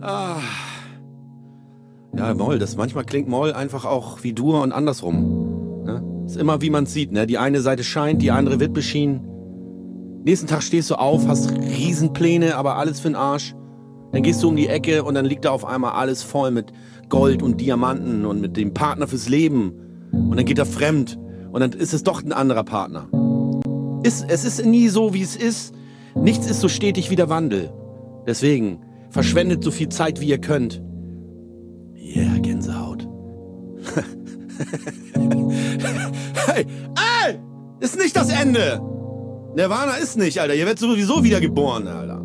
Ah. Ja, Moll, manchmal klingt Moll einfach auch wie Dur und andersrum. Ne? Ist immer wie man sieht, ne? Die eine Seite scheint, die andere wird beschienen. Nächsten Tag stehst du auf, hast Riesenpläne, aber alles für'n Arsch. Dann gehst du um die Ecke und dann liegt da auf einmal alles voll mit Gold und Diamanten und mit dem Partner fürs Leben. Und dann geht er fremd und dann ist es doch ein anderer Partner. Es ist nie so, wie es ist. Nichts ist so stetig wie der Wandel. Deswegen, verschwendet so viel Zeit, wie ihr könnt. Yeah, Gänsehaut. Hey, ey! Ist nicht das Ende! Nirvana ist nicht, Alter. Ihr werdet sowieso wieder geboren, Alter.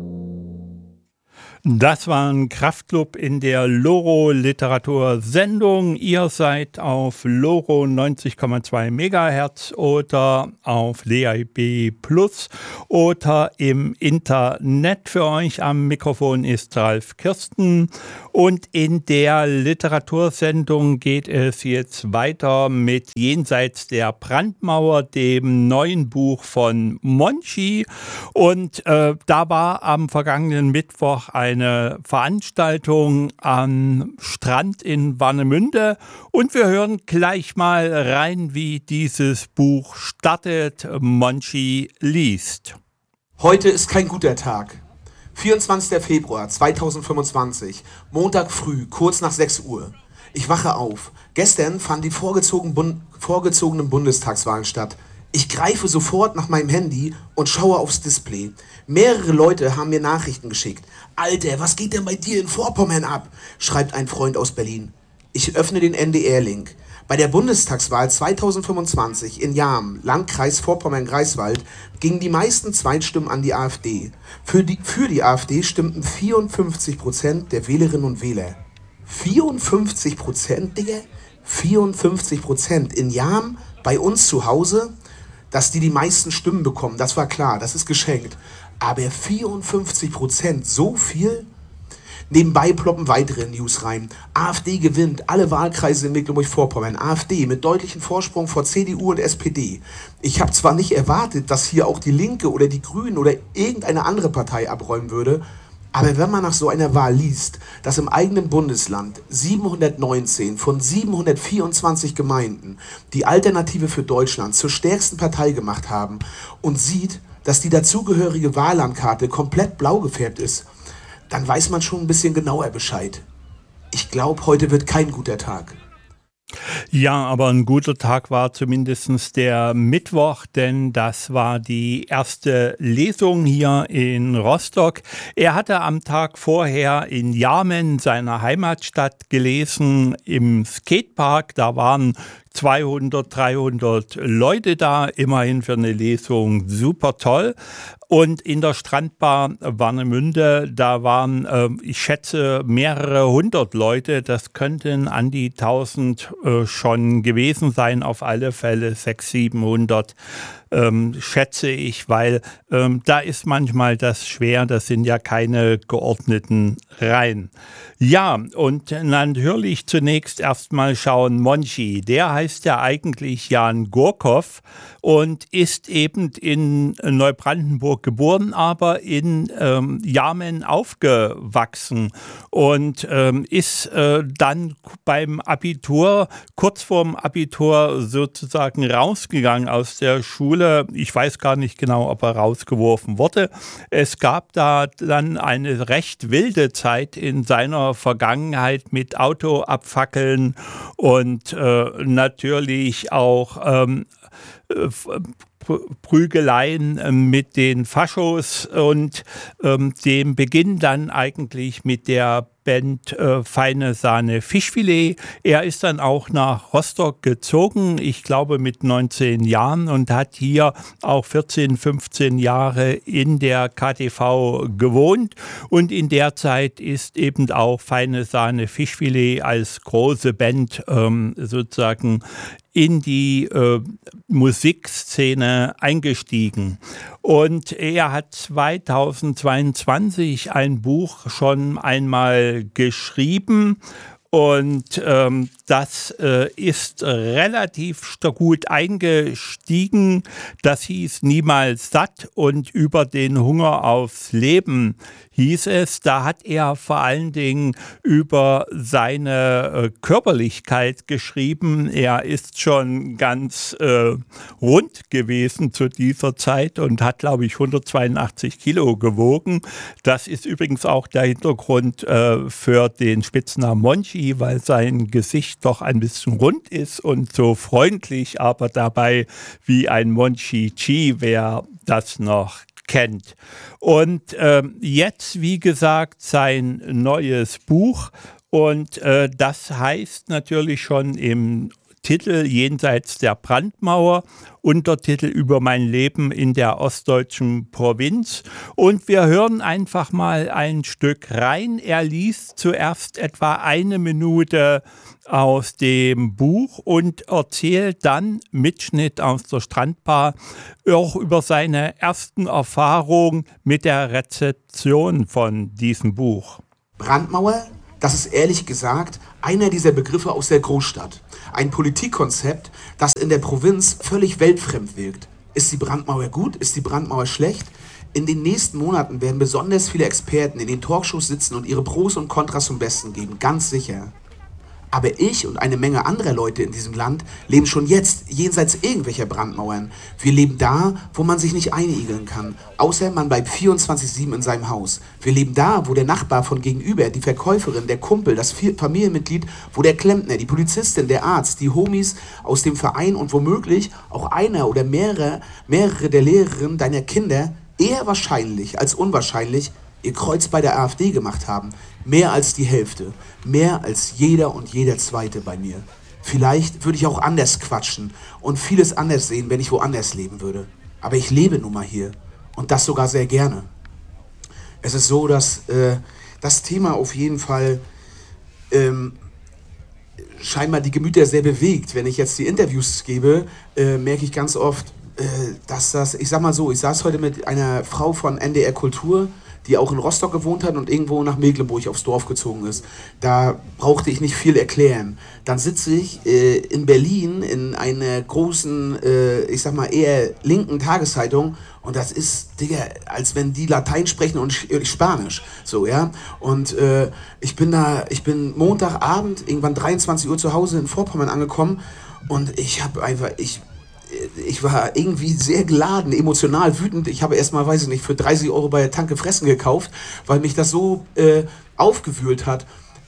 Das war ein Kraftklub in der Loro-Literatur-Sendung. Ihr seid auf Loro 90,2 Megahertz oder auf DAB Plus oder im Internet. Für euch am Mikrofon ist Ralf Kirsten. Und in der Literatursendung geht es jetzt weiter mit Jenseits der Brandmauer, dem neuen Buch von Monchi. Und da war am vergangenen Mittwoch eine Veranstaltung am Strand in Warnemünde und wir hören gleich mal rein, wie dieses Buch startet. Monchi liest. Heute ist kein guter Tag. 24. Februar 2025, Montag früh, kurz nach 6 Uhr. Ich wache auf. Gestern fanden die vorgezogenen Bundestagswahlen statt. Ich greife sofort nach meinem Handy und schaue aufs Display. Mehrere Leute haben mir Nachrichten geschickt. Alter, was geht denn bei dir in Vorpommern ab? Schreibt ein Freund aus Berlin. Ich öffne den NDR-Link. Bei der Bundestagswahl 2025 in Jarm, Landkreis Vorpommern-Greifswald, gingen die meisten Zweitstimmen an die AfD. Für die AfD stimmten 54% der Wählerinnen und Wähler. 54%, Digga? 54% in Jarm, bei uns zu Hause? Dass die meisten Stimmen bekommen, das war klar, das ist geschenkt. Aber 54%, so viel? Nebenbei ploppen weitere News rein. AfD gewinnt alle Wahlkreise in Mecklenburg-Vorpommern. AfD mit deutlichem Vorsprung vor CDU und SPD. Ich habe zwar nicht erwartet, dass hier auch die Linke oder die Grünen oder irgendeine andere Partei abräumen würde, aber wenn man nach so einer Wahl liest, dass im eigenen Bundesland 719 von 724 Gemeinden die Alternative für Deutschland zur stärksten Partei gemacht haben und sieht, dass die dazugehörige Wahllandkarte komplett blau gefärbt ist, dann weiß man schon ein bisschen genauer Bescheid. Ich glaube, heute wird kein guter Tag. Ja, aber ein guter Tag war zumindest der Mittwoch, denn das war die erste Lesung hier in Rostock. Er hatte am Tag vorher in Jarmen, seiner Heimatstadt, gelesen im Skatepark. Da waren 200, 300 Leute da, immerhin für eine Lesung super toll. Und in der Strandbar Warnemünde, da waren, ich schätze, mehrere hundert Leute. Das könnten an die 1000 schon gewesen sein, auf alle Fälle 600, 700. Schätze ich, weil da ist manchmal das schwer, das sind ja keine geordneten Reihen. Ja, und natürlich zunächst erstmal schauen Monchi, der heißt ja eigentlich Jan Gurkow und ist eben in Neubrandenburg geboren, aber in Jarmen aufgewachsen und ist dann beim Abitur, kurz vorm Abitur sozusagen rausgegangen aus der Schule. Ich weiß gar nicht genau, ob er rausgeworfen wurde. Es gab da dann eine recht wilde Zeit in seiner Vergangenheit mit Autoabfackeln und natürlich auch Prügeleien mit den Faschos und dem Beginn dann eigentlich mit der Band Feine Sahne Fischfilet. Er ist dann auch nach Rostock gezogen, ich glaube mit 19 Jahren und hat hier auch 14, 15 Jahre in der KTV gewohnt und in der Zeit ist eben auch Feine Sahne Fischfilet als große Band sozusagen in die Musikszene eingestiegen. Und er hat 2022 ein Buch schon einmal geschrieben und das ist relativ gut eingestiegen. Das hieß Niemals satt und über den Hunger aufs Leben hieß es. Da hat er vor allen Dingen über seine Körperlichkeit geschrieben. Er ist schon ganz rund gewesen zu dieser Zeit und hat, glaube ich, 182 Kilo gewogen. Das ist übrigens auch der Hintergrund für den Spitznamen Monchi, weil sein Gesicht doch ein bisschen rund ist und so freundlich, aber dabei wie ein Monchi-Chi, wer das noch kennt. Und jetzt, wie gesagt, sein neues Buch und das heißt natürlich schon im Titel Jenseits der Brandmauer, Untertitel über mein Leben in der ostdeutschen Provinz. Und wir hören einfach mal ein Stück rein. Er liest zuerst etwa 1 Minute aus dem Buch und erzählt dann, Mitschnitt aus der Strandbar, auch über seine ersten Erfahrungen mit der Rezeption von diesem Buch. Brandmauer, das ist ehrlich gesagt einer dieser Begriffe aus der Großstadt. Ein Politikkonzept, das in der Provinz völlig weltfremd wirkt. Ist die Brandmauer gut? Ist die Brandmauer schlecht? In den nächsten Monaten werden besonders viele Experten in den Talkshows sitzen und ihre Pros und Kontras zum Besten geben, ganz sicher. Aber ich und eine Menge anderer Leute in diesem Land leben schon jetzt jenseits irgendwelcher Brandmauern. Wir leben da, wo man sich nicht einigeln kann, außer man bleibt 24/7 in seinem Haus. Wir leben da, wo der Nachbar von gegenüber, die Verkäuferin, der Kumpel, das Familienmitglied, wo der Klempner, die Polizistin, der Arzt, die Homies aus dem Verein und womöglich auch einer oder mehrere der Lehrerinnen deiner Kinder eher wahrscheinlich als unwahrscheinlich ihr Kreuz bei der AfD gemacht haben. Mehr als die Hälfte. Mehr als jeder und jeder Zweite bei mir. Vielleicht würde ich auch anders quatschen und vieles anders sehen, wenn ich woanders leben würde. Aber ich lebe nun mal hier. Und das sogar sehr gerne. Es ist so, dass das Thema auf jeden Fall scheinbar die Gemüter sehr bewegt. Wenn ich jetzt die Interviews gebe, merke ich ganz oft, dass das, ich sag mal so, ich saß heute mit einer Frau von NDR Kultur, die auch in Rostock gewohnt hat und irgendwo nach Mecklenburg aufs Dorf gezogen ist. Da brauchte ich nicht viel erklären. Dann sitze ich in Berlin in einer großen, ich sag mal eher linken Tageszeitung und das ist, Digga, als wenn die Latein sprechen und Spanisch. So, ja. Und ich bin Montagabend, irgendwann 23 Uhr zu Hause in Vorpommern angekommen und ich war irgendwie sehr geladen, emotional wütend. Ich habe erstmal, weiß ich nicht, für 30 € bei der Tanke Fressen gekauft, weil mich das so aufgewühlt hat.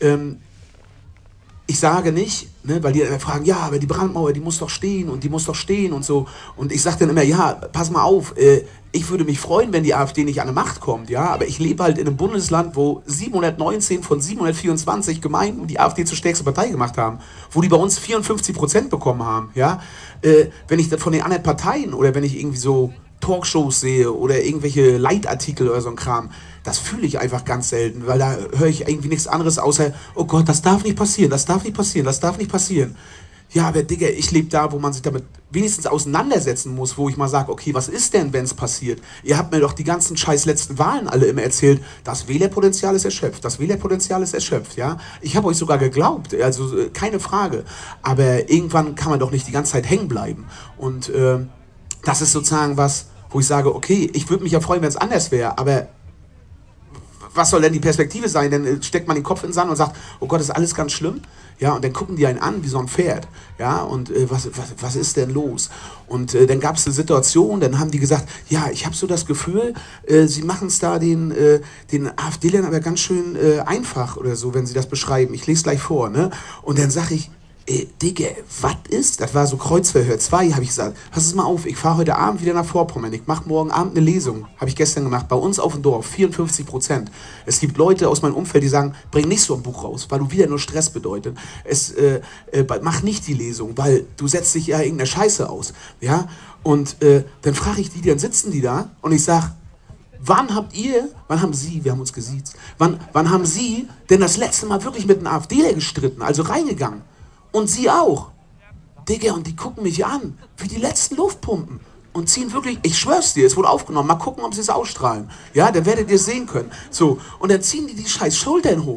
Ich sage nicht, ne, weil die dann fragen, ja, aber die Brandmauer, die muss doch stehen und so. Und ich sage dann immer, ja, pass mal auf, ich würde mich freuen, wenn die AfD nicht an die Macht kommt, ja, aber ich lebe halt in einem Bundesland, wo 719 von 724 Gemeinden die AfD zur stärksten Partei gemacht haben, wo die bei uns 54% bekommen haben, ja. Wenn ich von den anderen Parteien oder wenn ich irgendwie so Talkshows sehe oder irgendwelche Leitartikel oder so ein Kram, das fühle ich einfach ganz selten, weil da höre ich irgendwie nichts anderes außer, oh Gott, das darf nicht passieren, das darf nicht passieren, das darf nicht passieren. Ja, aber Digga, ich lebe da, wo man sich damit wenigstens auseinandersetzen muss, wo ich mal sage, okay, was ist denn, wenn es passiert? Ihr habt mir doch die ganzen scheiß letzten Wahlen alle immer erzählt, das Wählerpotenzial ist erschöpft, das Wählerpotenzial ist erschöpft, ja? Ich habe euch sogar geglaubt, also keine Frage. Aber irgendwann kann man doch nicht die ganze Zeit hängen bleiben. Und das ist sozusagen was, wo ich sage, okay, ich würde mich ja freuen, wenn es anders wäre, aber was soll denn die Perspektive sein? Dann steckt man den Kopf in den Sand und sagt, oh Gott, ist alles ganz schlimm. Ja, und dann gucken die einen an wie so ein Pferd. Ja, und was ist denn los? Und dann gab es eine Situation, dann haben die gesagt, ja, ich habe so das Gefühl, sie machen es da den AfD-Lern aber ganz schön einfach oder so, wenn sie das beschreiben. Ich lese gleich vor, ne? Und dann sage ich, Digga, was ist? Das war so Kreuzverhör 2, habe ich gesagt. Pass es mal auf, ich fahre heute Abend wieder nach Vorpommern. Ich mache morgen Abend eine Lesung. Habe ich gestern gemacht. Bei uns auf dem Dorf, 54%. Es gibt Leute aus meinem Umfeld, die sagen, bring nicht so ein Buch raus, weil du wieder nur Stress bedeutet. Mach nicht die Lesung, weil du setzt dich ja irgendeiner Scheiße aus. Ja? Und dann frage ich die, dann sitzen die da und ich sage, wann haben Sie, wir haben uns gesiezt, wann haben Sie denn das letzte Mal wirklich mit einem AfDler gestritten, also reingegangen? Und sie auch. Digga, und die gucken mich an, wie die letzten Luftpumpen. Und ziehen wirklich, ich schwör's dir, es wurde aufgenommen, mal gucken, ob sie es ausstrahlen. Ja, dann werdet ihr es sehen können. So, und dann ziehen die scheiß Schultern hoch.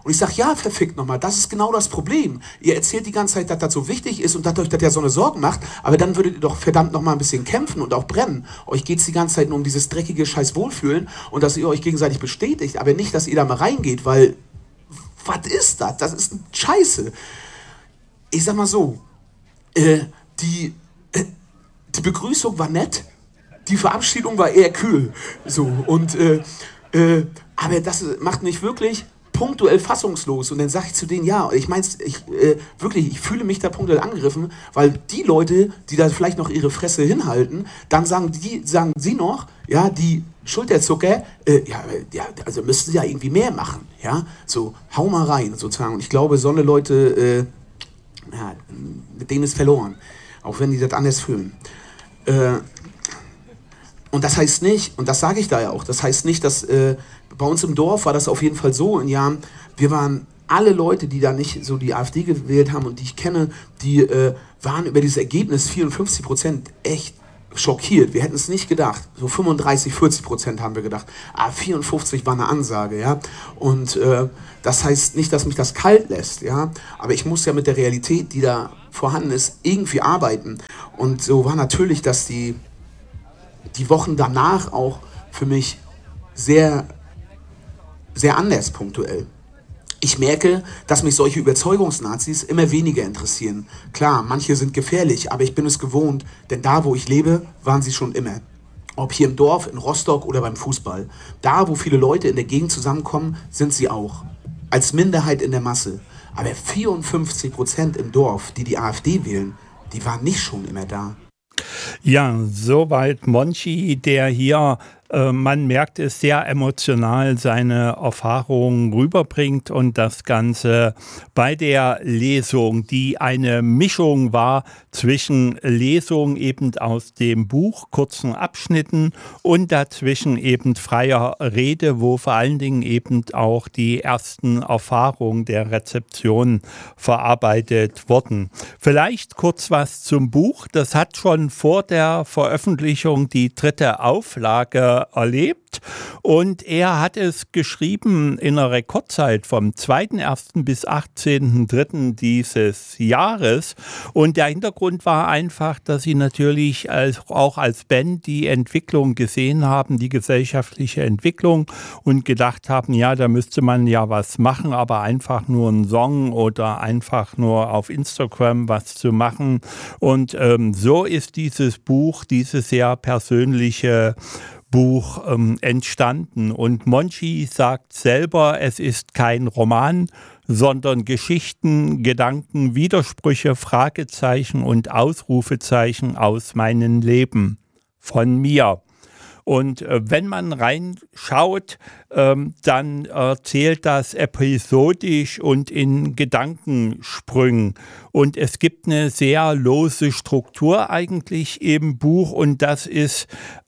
Und ich sage, ja, verfickt nochmal, das ist genau das Problem. Ihr erzählt die ganze Zeit, dass das so wichtig ist und dass euch das ja so eine Sorgen macht, aber dann würdet ihr doch verdammt nochmal ein bisschen kämpfen und auch brennen. Euch geht es die ganze Zeit nur um dieses dreckige scheiß Wohlfühlen und dass ihr euch gegenseitig bestätigt, aber nicht, dass ihr da mal reingeht, weil, was ist das? Das ist Scheiße. Ich sag mal so, die Begrüßung war nett, die Verabschiedung war eher kühl. So, und, aber das macht mich wirklich punktuell fassungslos. Und dann sage ich zu denen, ja, ich mein's, wirklich, ich fühle mich da punktuell angegriffen, weil die Leute, die da vielleicht noch ihre Fresse hinhalten, dann sagen sie noch, ja, die Schulterzucker, also müssten sie ja irgendwie mehr machen, ja, so, hau mal rein, sozusagen. Und ich glaube, so eine Leute, mit denen ist verloren, auch wenn die das anders fühlen. Und das heißt nicht, und das sage ich da ja auch, das heißt nicht, dass bei uns im Dorf war das auf jeden Fall so in Jahren, wir waren alle Leute, die da nicht so die AfD gewählt haben und die ich kenne, die waren über dieses Ergebnis 54% echt schockiert. Wir hätten es nicht gedacht. So 35-40% haben wir gedacht. Aber 54 war eine Ansage, ja. Und das heißt nicht, dass mich das kalt lässt, ja. Aber ich muss ja mit der Realität, die da vorhanden ist, irgendwie arbeiten. Und so war natürlich, dass die Wochen danach auch für mich sehr, sehr anders punktuell. Ich merke, dass mich solche Überzeugungsnazis immer weniger interessieren. Klar, manche sind gefährlich, aber ich bin es gewohnt, denn da, wo ich lebe, waren sie schon immer. Ob hier im Dorf, in Rostock oder beim Fußball. Da, wo viele Leute in der Gegend zusammenkommen, sind sie auch. Als Minderheit in der Masse. Aber 54% im Dorf, die AfD wählen, die waren nicht schon immer da. Ja, soweit Monchi, der hier, man merkt es, sehr emotional seine Erfahrungen rüberbringt und das Ganze bei der Lesung, die eine Mischung war zwischen Lesung eben aus dem Buch, kurzen Abschnitten und dazwischen eben freier Rede, wo vor allen Dingen eben auch die ersten Erfahrungen der Rezeption verarbeitet wurden. Vielleicht kurz was zum Buch. Das hat schon vor der Veröffentlichung die 3. Auflage erlebt und er hat es geschrieben in einer Rekordzeit vom 2.1. bis 18.3. dieses Jahres und der Hintergrund war einfach, dass sie natürlich auch als Band die Entwicklung gesehen haben, die gesellschaftliche Entwicklung und gedacht haben, ja, da müsste man ja was machen, aber einfach nur einen Song oder einfach nur auf Instagram was zu machen und so ist dieses Buch, dieses sehr persönliche Buch entstanden. Und Monchi sagt selber, es ist kein Roman, sondern Geschichten, Gedanken, Widersprüche, Fragezeichen und Ausrufezeichen aus meinem Leben, von mir. Und wenn man reinschaut, dann erzählt das episodisch und in Gedankensprüngen. Und es gibt eine sehr lose Struktur eigentlich im Buch und das ist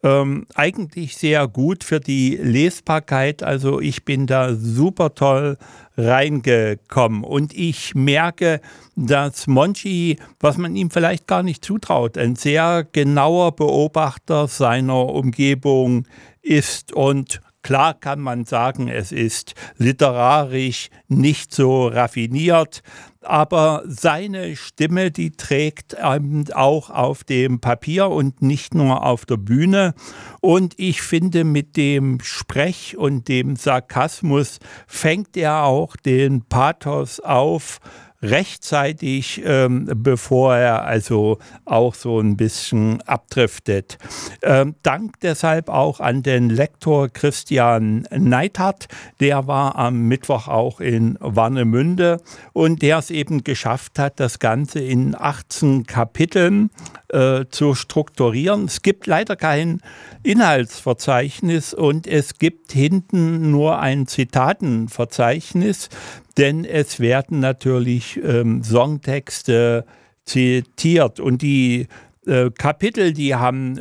eigentlich sehr gut für die Lesbarkeit. Also ich bin da super toll reingekommen und ich merke, dass Monchi, was man ihm vielleicht gar nicht zutraut, ein sehr genauer Beobachter seiner Umgebung ist und klar kann man sagen, es ist literarisch nicht so raffiniert, aber seine Stimme, die trägt auch auf dem Papier und nicht nur auf der Bühne. Und ich finde, mit dem Sprech und dem Sarkasmus fängt er auch den Pathos auf, rechtzeitig, bevor er also auch so ein bisschen abdriftet. Dank deshalb auch an den Lektor Christian Neithardt, der war am Mittwoch auch in Warnemünde und der es eben geschafft hat, das Ganze in 18 Kapiteln zu strukturieren. Es gibt leider kein Inhaltsverzeichnis und es gibt hinten nur ein Zitatenverzeichnis, denn es werden natürlich Songtexte zitiert und die Kapitel, die haben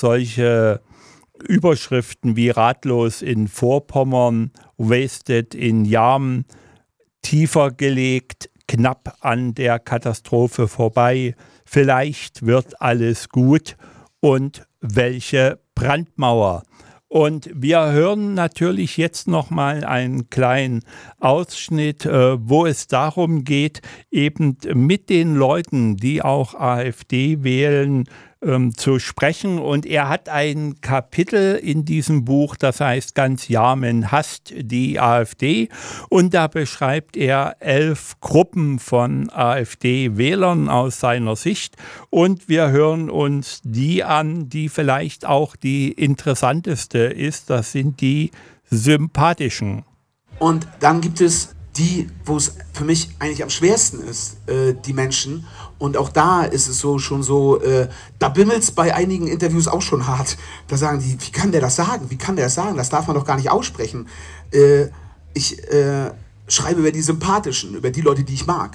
solche Überschriften wie Ratlos in Vorpommern, Wasted in Yarm, tiefer gelegt, knapp an der Katastrophe vorbei, vielleicht wird alles gut und welche Brandmauer. Und wir hören natürlich jetzt noch mal einen kleinen Ausschnitt, wo es darum geht, eben mit den Leuten, die auch AfD wählen, zu sprechen. Und er hat ein Kapitel in diesem Buch, das heißt ganz Jamen hasst die AfD. Und da beschreibt er 11 Gruppen von AfD-Wählern aus seiner Sicht. Und wir hören uns die an, die vielleicht auch die interessanteste ist. Das sind die sympathischen. Und dann gibt es die, wo es für mich eigentlich am schwersten ist, die Menschen. Und auch da ist es schon so, da bimmelt es bei einigen Interviews auch schon hart. Da sagen die, wie kann der das sagen? Wie kann der das sagen? Das darf man doch gar nicht aussprechen. Ich schreibe über die Sympathischen, über die Leute, die ich mag.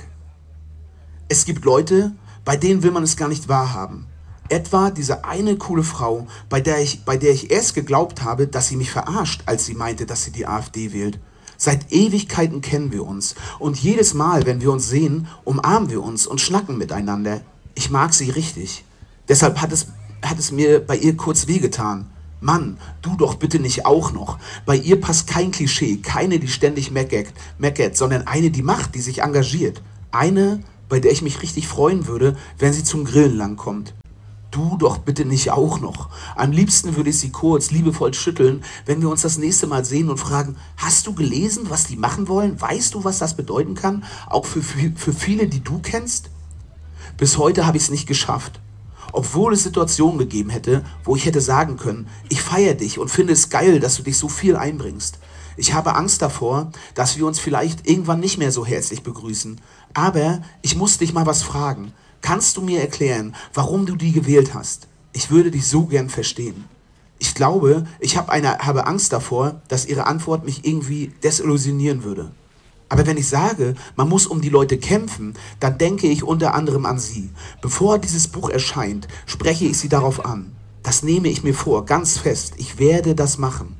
Es gibt Leute, bei denen will man es gar nicht wahrhaben. Etwa diese eine coole Frau, bei der ich erst geglaubt habe, dass sie mich verarscht, als sie meinte, dass sie die AfD wählt. Seit Ewigkeiten kennen wir uns und jedes Mal, wenn wir uns sehen, umarmen wir uns und schnacken miteinander. Ich mag sie richtig. Deshalb hat es mir bei ihr kurz wehgetan. Mann, du doch bitte nicht auch noch. Bei ihr passt kein Klischee, keine, die ständig meckert, sondern eine, die macht, die sich engagiert. Eine, bei der ich mich richtig freuen würde, wenn sie zum Grillen langkommt. Du doch bitte nicht auch noch. Am liebsten würde ich sie kurz, liebevoll schütteln, wenn wir uns das nächste Mal sehen und fragen, hast du gelesen, was die machen wollen? Weißt du, was das bedeuten kann? Auch für viele, die du kennst? Bis heute habe ich es nicht geschafft. Obwohl es Situationen gegeben hätte, wo ich hätte sagen können, ich feiere dich und finde es geil, dass du dich so viel einbringst. Ich habe Angst davor, dass wir uns vielleicht irgendwann nicht mehr so herzlich begrüßen. Aber ich muss dich mal was fragen. Kannst du mir erklären, warum du die gewählt hast? Ich würde dich so gern verstehen. Ich glaube, ich habe Angst davor, dass ihre Antwort mich irgendwie desillusionieren würde. Aber wenn ich sage, man muss um die Leute kämpfen, dann denke ich unter anderem an sie. Bevor dieses Buch erscheint, spreche ich sie darauf an. Das nehme ich mir vor, ganz fest. Ich werde das machen.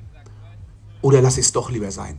Oder lasse ich es doch lieber sein?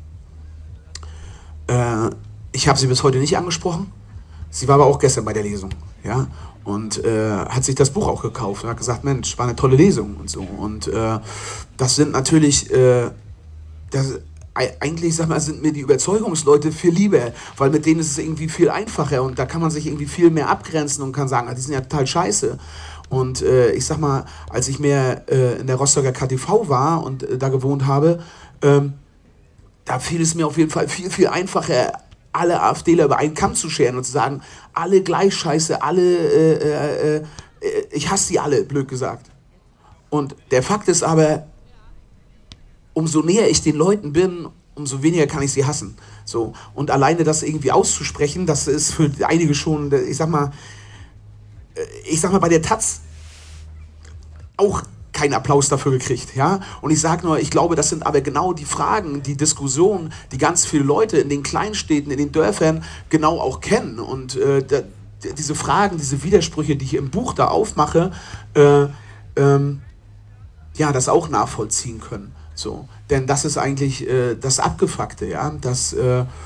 Ich habe sie bis heute nicht angesprochen. Sie war aber auch gestern bei der Lesung, ja, und hat sich das Buch auch gekauft und hat gesagt, Mensch, war eine tolle Lesung und so. Und das sind natürlich, eigentlich, sag mal, sind mir die Überzeugungsleute viel lieber, weil mit denen ist es irgendwie viel einfacher und da kann man sich irgendwie viel mehr abgrenzen und kann sagen, die sind ja total scheiße. Und ich sag mal, als ich mehr in der Rostocker KTV war und da gewohnt habe, da fiel es mir auf jeden Fall viel, viel einfacher, alle AfDler über einen Kamm zu scheren und zu sagen, alle gleich scheiße, alle, ich hasse die alle, blöd gesagt. Und der Fakt ist aber, umso näher ich den Leuten bin, umso weniger kann ich sie hassen. So. Und alleine das irgendwie auszusprechen, das ist für einige schon, ich sag mal, bei der Taz auch keinen Applaus dafür gekriegt, ja. Und ich sage nur, ich glaube, das sind aber genau die Fragen, die Diskussionen, die ganz viele Leute in den Kleinstädten, in den Dörfern genau auch kennen. Und diese Fragen, diese Widersprüche, die ich im Buch da aufmache, das auch nachvollziehen können. So. Denn das ist eigentlich das Abgefuckte, ja, dass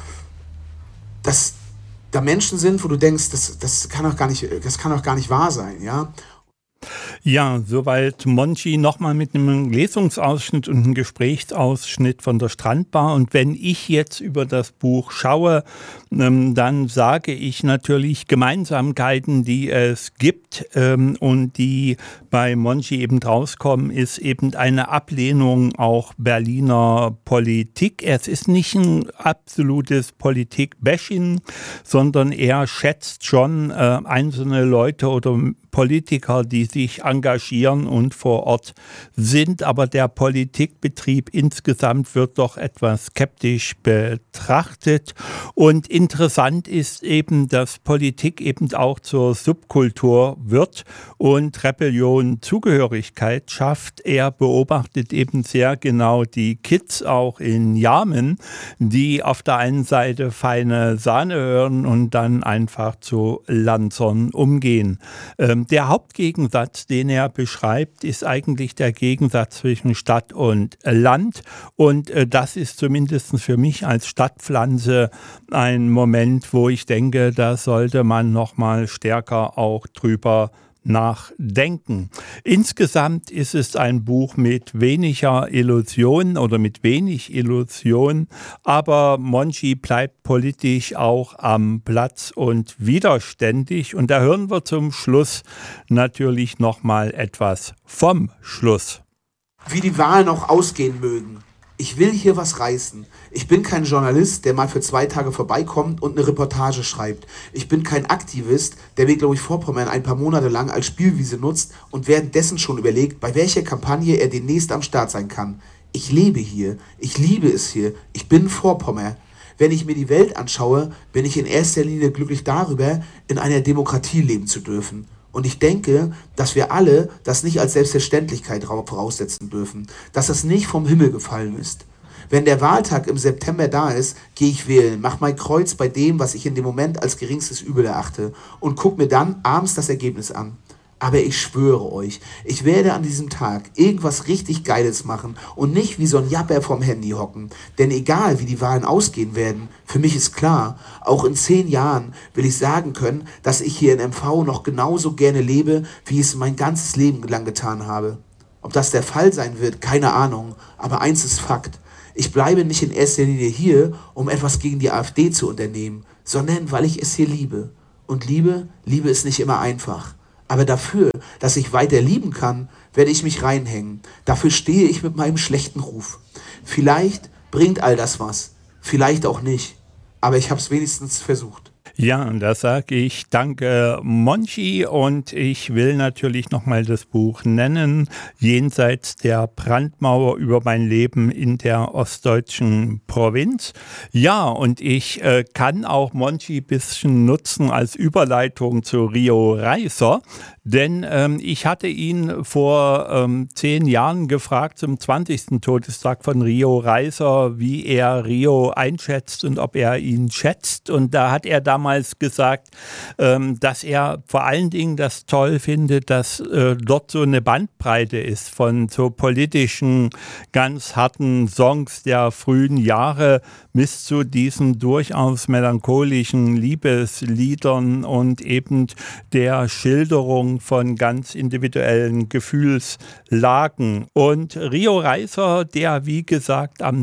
da Menschen sind, wo du denkst, das kann doch gar nicht wahr sein, ja. Ja, soweit Monchi nochmal mit einem Lesungsausschnitt und einem Gesprächsausschnitt von der Strandbar. Und wenn ich jetzt über das Buch schaue, dann sage ich natürlich Gemeinsamkeiten, die es gibt und die bei Monchi eben rauskommen, ist eben eine Ablehnung auch Berliner Politik. Es ist nicht ein absolutes Politik-Bashing, sondern er schätzt schon einzelne Leute oder Politiker, die sich engagieren und vor Ort sind, aber der Politikbetrieb insgesamt wird doch etwas skeptisch betrachtet. Und interessant ist eben, dass Politik eben auch zur Subkultur wird und Rebellion Zugehörigkeit schafft. Er beobachtet eben sehr genau die Kids auch in Jamen, die auf der einen Seite feine Sahne hören und dann einfach zu Lansern umgehen. Der Hauptgegensatz, den er beschreibt, ist eigentlich der Gegensatz zwischen Stadt und Land. Und das ist zumindest für mich als Stadtpflanze ein Moment, wo ich denke, da sollte man noch mal stärker auch drüber nachdenken. Insgesamt ist es ein Buch mit weniger Illusionen oder mit wenig Illusionen, aber Monchi bleibt politisch auch am Platz und widerständig. Und da hören wir zum Schluss natürlich nochmal etwas vom Schluss. Wie die Wahlen auch ausgehen mögen. Ich will hier was reißen. Ich bin kein Journalist, der mal für 2 Tage vorbeikommt und eine Reportage schreibt. Ich bin kein Aktivist, der Mecklenburg-Vorpommern ein paar Monate lang als Spielwiese nutzt und währenddessen schon überlegt, bei welcher Kampagne er demnächst am Start sein kann. Ich lebe hier. Ich liebe es hier. Ich bin Vorpommer. Wenn ich mir die Welt anschaue, bin ich in erster Linie glücklich darüber, in einer Demokratie leben zu dürfen. Und ich denke, dass wir alle das nicht als Selbstverständlichkeit voraussetzen dürfen, dass das nicht vom Himmel gefallen ist. Wenn der Wahltag im September da ist, gehe ich wählen, mache mein Kreuz bei dem, was ich in dem Moment als geringstes Übel erachte und gucke mir dann abends das Ergebnis an. Aber ich schwöre euch, ich werde an diesem Tag irgendwas richtig Geiles machen und nicht wie so ein Japper vom Handy hocken. Denn egal, wie die Wahlen ausgehen werden, für mich ist klar, auch in 10 Jahren will ich sagen können, dass ich hier in MV noch genauso gerne lebe, wie ich es mein ganzes Leben lang getan habe. Ob das der Fall sein wird, keine Ahnung, aber eins ist Fakt. Ich bleibe nicht in erster Linie hier, um etwas gegen die AfD zu unternehmen, sondern weil ich es hier liebe. Und Liebe ist nicht immer einfach. Aber dafür, dass ich weiter lieben kann, werde ich mich reinhängen. Dafür stehe ich mit meinem schlechten Ruf. Vielleicht bringt all das was, vielleicht auch nicht. Aber ich habe es wenigstens versucht. Ja, und da sage ich danke Monchi und ich will natürlich nochmal das Buch nennen, Jenseits der Brandmauer über mein Leben in der ostdeutschen Provinz. Ja, und ich kann auch Monchi ein bisschen nutzen als Überleitung zu Rio Reiser, denn ich hatte ihn vor 10 Jahren gefragt zum 20. Todestag von Rio Reiser, wie er Rio einschätzt und ob er ihn schätzt. Und da hat er damals gesagt, dass er vor allen Dingen das toll findet, dass dort so eine Bandbreite ist von so politischen, ganz harten Songs der frühen Jahre bis zu diesen durchaus melancholischen Liebesliedern und eben der Schilderung von ganz individuellen Gefühlslagen. Und Rio Reiser, der wie gesagt am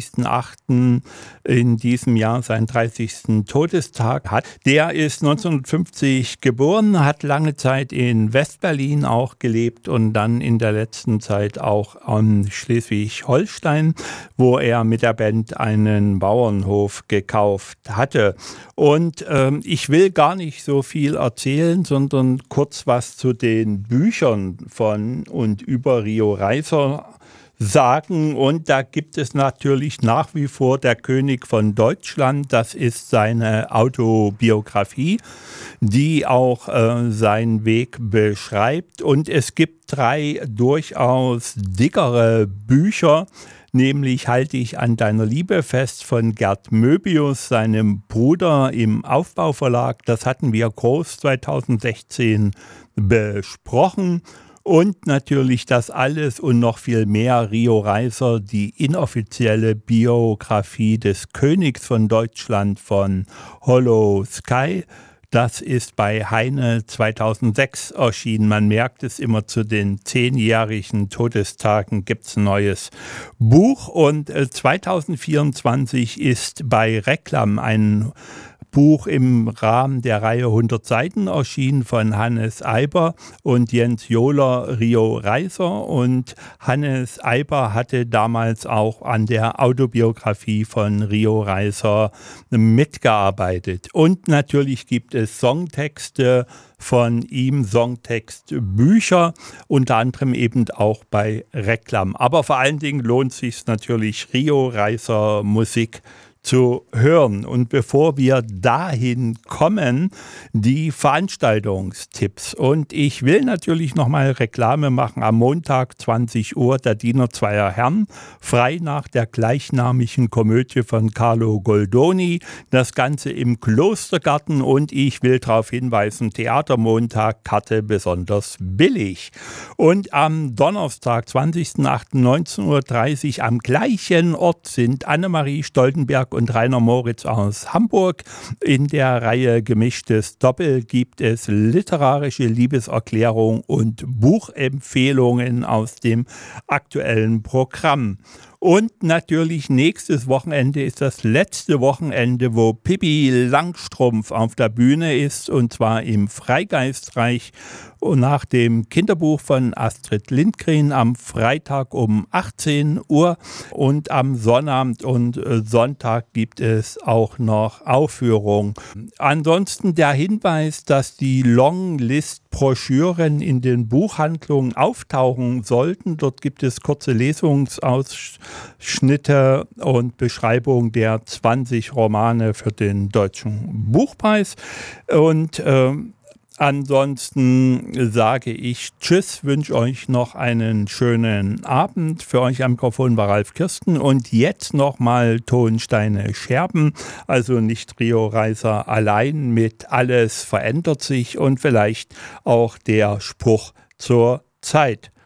20.08. in diesem Jahr seinen 30. Todestag hat, der ist 1950 geboren, hat lange Zeit in Westberlin auch gelebt und dann in der letzten Zeit auch in Schleswig-Holstein, wo er mit der Band einen Bauernhof gekauft hatte. Und ich will gar nicht so viel erzählen, sondern kurz was zu den Büchern von und über Rio Reiser sagen. Und da gibt es natürlich nach wie vor Der König von Deutschland. Das ist seine Autobiografie, die auch seinen Weg beschreibt. Und es gibt 3 durchaus dickere Bücher, nämlich Halte ich an deiner Liebe fest von Gerd Möbius, seinem Bruder im Aufbauverlag. Das hatten wir groß 2016 besprochen. Und natürlich das alles und noch viel mehr, Rio Reiser, die inoffizielle Biografie des Königs von Deutschland von Hollow Sky. Das ist bei Heine 2006 erschienen. Man merkt es immer, zu den 10-jährigen Todestagen gibt es ein neues Buch. Und 2024 ist bei Reklam ein Buch im Rahmen der Reihe 100 Seiten erschienen von Hannes Eiber und Jens Johler, Rio Reiser. Und Hannes Eiber hatte damals auch an der Autobiografie von Rio Reiser mitgearbeitet. Und natürlich gibt es Songtexte von ihm, Songtextbücher, unter anderem eben auch bei Reklam. Aber vor allen Dingen lohnt es sich natürlich, Rio Reiser Musik zu hören. Und bevor wir dahin kommen, die Veranstaltungstipps. Und ich will natürlich nochmal Reklame machen. Am Montag 20 Uhr der Diener zweier Herren, frei nach der gleichnamigen Komödie von Carlo Goldoni. Das Ganze im Klostergarten und ich will darauf hinweisen, Theatermontag, Karte besonders billig. Und am Donnerstag 20.08. 19.30 Uhr am gleichen Ort sind Annemarie Stoltenberg und Rainer Moritz aus Hamburg. In der Reihe Gemischtes Doppel gibt es literarische Liebeserklärung und Buchempfehlungen aus dem aktuellen Programm. Und natürlich nächstes Wochenende ist das letzte Wochenende, wo Pippi Langstrumpf auf der Bühne ist, und zwar im Freigeistreich nach dem Kinderbuch von Astrid Lindgren am Freitag um 18 Uhr, und am Sonnabend und Sonntag gibt es auch noch Aufführungen. Ansonsten der Hinweis, dass die Longlist-Broschüren in den Buchhandlungen auftauchen sollten. Dort gibt es kurze Lesungsausschnitte und Beschreibung der 20 Romane für den Deutschen Buchpreis. Und ansonsten sage ich Tschüss, wünsche euch noch einen schönen Abend. Für euch am Mikrofon war Ralf Kirsten, und jetzt nochmal Tonsteine Scherben, also nicht Rio Reiser allein mit Alles verändert sich, und vielleicht auch der Spruch zur Zeit.